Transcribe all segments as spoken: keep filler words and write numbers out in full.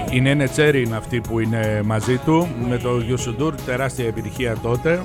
Η Νένε Τσέρι είναι αυτή που είναι μαζί του με το Γιουσουντούρ, τεράστια επιτυχία τότε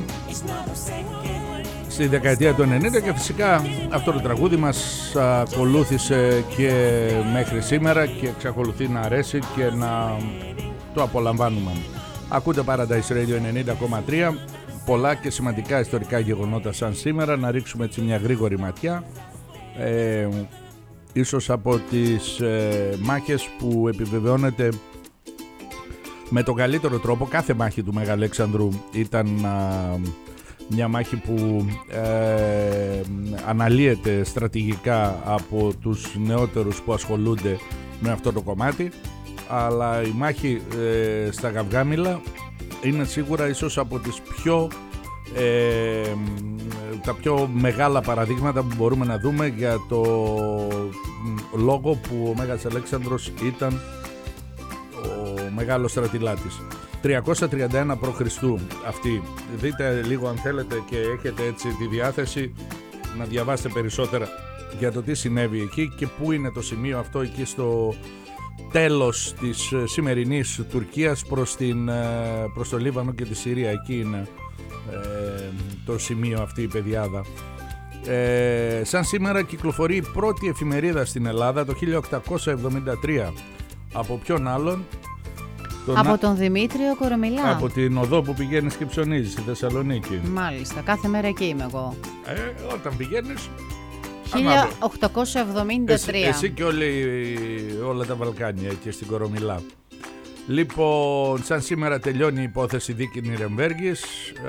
στη δεκαετία του ενενήντα, και φυσικά αυτό το τραγούδι μας ακολούθησε και μέχρι σήμερα και εξακολουθεί να αρέσει και να το απολαμβάνουμε. Ακούτε Paradise Radio ενενήντα κόμμα τρία, πολλά και σημαντικά ιστορικά γεγονότα σαν σήμερα, να ρίξουμε έτσι μια γρήγορη ματιά. Ε, ίσως από τις ε, μάχες που επιβεβαιώνεται με τον καλύτερο τρόπο. Κάθε μάχη του Μεγαλέξανδρου ήταν α, μια μάχη που ε, αναλύεται στρατηγικά από τους νεότερους που ασχολούνται με αυτό το κομμάτι, αλλά η μάχη ε, στα Γαυγάμιλα είναι σίγουρα ίσως από τις πιο ε, τα πιο μεγάλα παραδείγματα που μπορούμε να δούμε για το λόγο που ο Μέγας Αλέξανδρος ήταν ο μεγάλος στρατηλάτης. τριακόσια τριάντα ένα προ Χριστού αυτή. Δείτε λίγο αν θέλετε και έχετε έτσι τη διάθεση να διαβάσετε περισσότερα για το τι συνέβη εκεί και πού είναι το σημείο αυτό εκεί στο τέλος της σημερινής Τουρκίας προς, την, προς το Λίβανο και τη Συρία. Εκεί είναι ε, το σημείο αυτή η πεδιάδα. Ε, σαν σήμερα κυκλοφορεί η πρώτη εφημερίδα στην Ελλάδα το χίλια οκτακόσια εβδομήντα τρία. Από ποιον άλλον? Τον από α... τον Δημήτριο Κορομιλά. Από την οδό που πηγαίνεις και ψωνίζεις στη Θεσσαλονίκη. Μάλιστα, κάθε μέρα εκεί είμαι εγώ. Ε, όταν πηγαίνεις χίλια οκτακόσια εβδομήντα τρία. Εσύ, εσύ και όλοι, όλα τα Βαλκάνια εκεί στην Κορομιλά. Λοιπόν, σαν σήμερα τελειώνει η υπόθεση δίκη Νιρεμβέργης.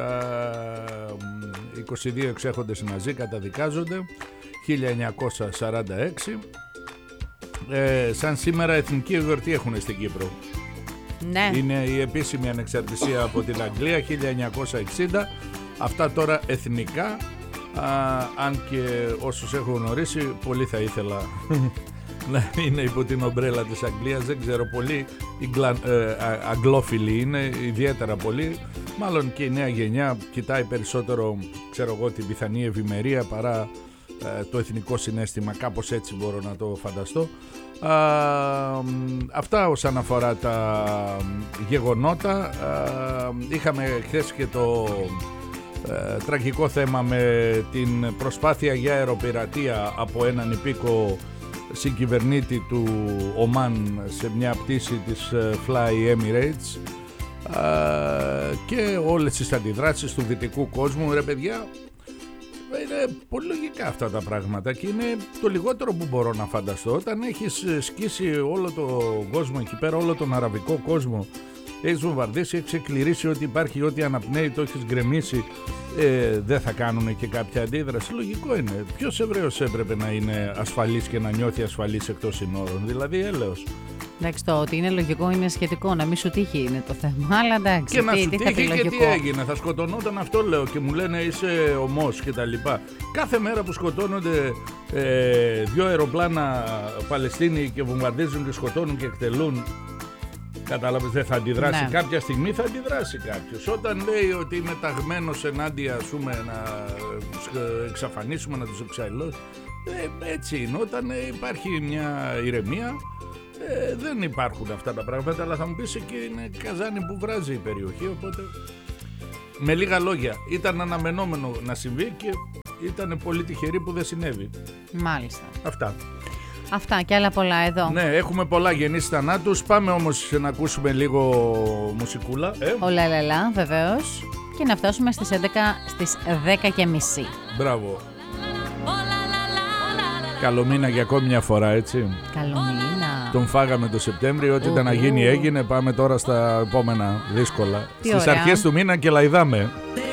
είκοσι δύο εξέχοντες Ναζί καταδικάζονται. χίλια εννιακόσια σαράντα έξι. Ε, σαν σήμερα εθνική εορτή έχουν στην Κύπρο. Ναι. Είναι η επίσημη ανεξαρτησία από την Αγγλία χίλια εννιακόσια εξήντα. Αυτά τώρα εθνικά. Α, αν και όσους έχω γνωρίσει, πολύ θα ήθελα να είναι υπό την ομπρέλα της Αγγλίας. Δεν ξέρω, πολλοί ε, αγγλόφιλοι είναι, ιδιαίτερα πολλοί. Μάλλον και η νέα γενιά κοιτάει περισσότερο, ξέρω εγώ, την πιθανή ευημερία παρά ε, το εθνικό συναίσθημα. Κάπως έτσι μπορώ να το φανταστώ. Α, αυτά όσον αφορά τα γεγονότα. Α, είχαμε χθες και το ε, τραγικό θέμα με την προσπάθεια για αεροπειρατεία από έναν υπήκο συγκυβερνήτη του Ομάν σε μια πτήση της Fly Emirates, α, και όλες τις αντιδράσεις του δυτικού κόσμου. Ρε παιδιά, είναι πολύ λογικά αυτά τα πράγματα και είναι το λιγότερο που μπορώ να φανταστώ. Όταν έχεις σκίσει όλο τον κόσμο εκεί πέρα, όλο τον αραβικό κόσμο, έχεις βομβαρδίσει, έχεις εκκληρίσει ό,τι υπάρχει, ό,τι αναπνέει, το έχεις γκρεμίσει, ε, δεν θα κάνουν και κάποια αντίδραση? Λογικό είναι. Ποιος Εβραίος έπρεπε να είναι ασφαλής και να νιώθει ασφαλής εκτός συνόρων? Δηλαδή έλεος. Εντάξει, το ότι είναι λογικό είναι σχετικό, να μην σου τύχει είναι το θέμα. Αλλά εντάξει, και να τι, σου τι τύχει θα πει και λογικό? τι έγινε, θα σκοτωνόταν, αυτό λέω, και μου λένε είσαι ομός και τα λοιπά. Κάθε μέρα που σκοτώνονται ε, δύο αεροπλάνα Παλαιστίνοι και βομβαρδίζουν και σκοτώνουν και εκτελούν, κατάλαβες, δεν θα αντιδράσει? Ναι. Κάποια στιγμή θα αντιδράσει κάποιος. Όταν λέει ότι είμαι ταγμένος ενάντια, ας πούμε, να εξαφανίσουμε, να τους εξαϊλώσουμε, ε, έτσι είναι. Όταν ε, υπάρχει μια ηρεμία, ε, δεν υπάρχουν αυτά τα πράγματα. Αλλά θα μου πεις, εκεί είναι καζάνι που βράζει η περιοχή, οπότε με λίγα λόγια ήταν αναμενόμενο να συμβεί και ήταν πολύ τυχεροί που δεν συνέβη. Μάλιστα. Αυτά. Αυτά και άλλα πολλά εδώ. Ναι, έχουμε πολλά γεννήσεις θανάτους. Πάμε όμως να ακούσουμε λίγο μουσικούλα. Ε? Όλα λαλά, βεβαίως. Και να φτάσουμε στις έντεκα, στις δέκα και μισή. Μπράβο. Καλό μήνα για ακόμη μια φορά, έτσι. Καλό μήνα. Τον φάγαμε το Σεπτέμβριο, ό,τι ήταν να γίνει έγινε. Πάμε τώρα στα επόμενα δύσκολα. Τι Στις ωραία. αρχές του μήνα και λαϊδάμε.